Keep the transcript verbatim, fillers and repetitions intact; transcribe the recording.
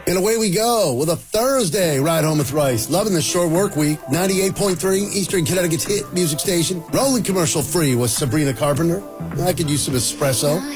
And away we go with a Thursday ride home with Rice. Loving the short work week. ninety-eight point three Eastern Connecticut's hit music station. Rolling commercial free with Sabrina Carpenter. I could use some espresso.